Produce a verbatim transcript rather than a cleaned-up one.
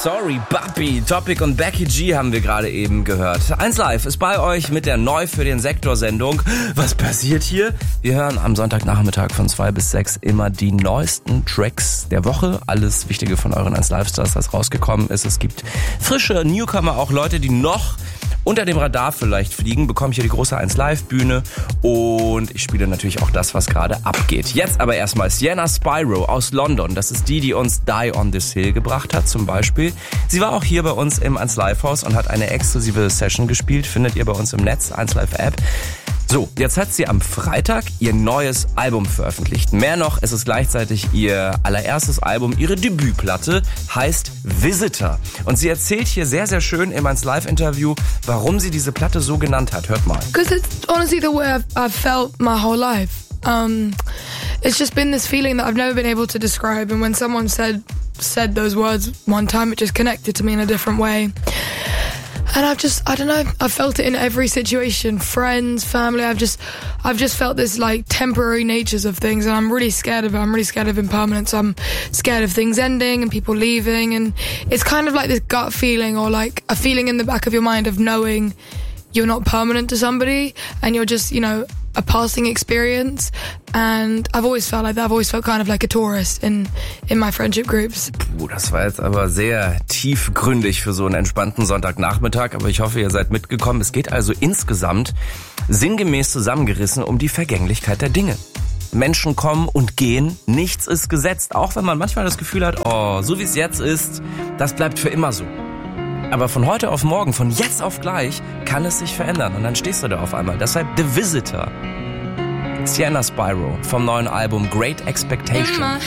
Sorry, Papi. Topic und Becky G haben wir gerade eben gehört. eins Live ist bei euch mit der Neu für den Sektor-Sendung. Was passiert hier? Wir hören am Sonntagnachmittag von zwei bis sechs immer die neuesten Tracks der Woche. Alles Wichtige von euren eins Live-Stars, das rausgekommen ist. Es gibt frische Newcomer, auch Leute, die noch unter dem Radar vielleicht fliegen, bekomme ich hier die große eins Live Bühne und ich spiele natürlich auch das, was gerade abgeht. Jetzt aber erstmal Sienna Spyro aus London. Das ist die, die uns Die on This Hill gebracht hat zum Beispiel. Sie war auch hier bei uns im eins Live Haus und hat eine exklusive Session gespielt. Findet ihr bei uns im Netz, eins Live App. So, jetzt hat sie am Freitag ihr neues Album veröffentlicht. Mehr noch, es ist gleichzeitig ihr allererstes Album, ihre Debütplatte, heißt Visitor. Und sie erzählt hier sehr, sehr schön im eins Live Interview, warum sie diese Platte so genannt hat. Hört mal. Because it's honestly the way I've, I've felt my whole life. Um, it's just been this feeling that I've never been able to describe. And when someone said said those words one time, it just connected to me in a different way. And I've just, I don't know, I've felt it in every situation, friends, family. I've just, I've just felt this like temporary natures of things, and I'm really scared of it. I'm really scared of impermanence. I'm scared of things ending and people leaving, and it's kind of like this gut feeling, or like a feeling in the back of your mind of knowing you're not permanent to somebody, and you're just, you know, a passing experience. And I've always felt like that. I've always felt kind of like a tourist in, in my friendship groups. Puh, das war jetzt aber sehr tiefgründig für so einen entspannten Sonntagnachmittag, aber ich hoffe, ihr seid mitgekommen. Es geht also insgesamt sinngemäß zusammengerissen um die Vergänglichkeit der Dinge. Menschen kommen und gehen, nichts ist gesetzt, auch wenn man manchmal das Gefühl hat, oh, so wie es jetzt ist, das bleibt für immer so. Aber von heute auf morgen, von jetzt auf gleich, kann es sich verändern. Und dann stehst du da auf einmal. Deshalb The Visitor. Sienna Spyro vom neuen Album Great Expectation.